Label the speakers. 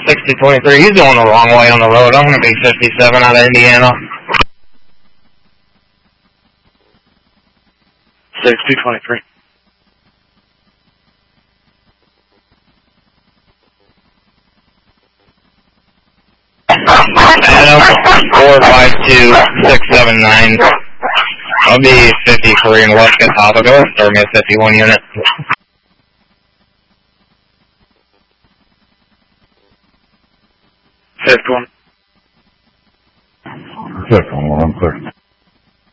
Speaker 1: 6023. He's going the wrong way on the road. I'm going to be 57 out of Indiana.
Speaker 2: 6223.
Speaker 1: Adam, 452679. I'll be 53 in West Etobicoke. Start me a 51 unit.
Speaker 2: Fifth one.
Speaker 3: Fifth one, I'm clear.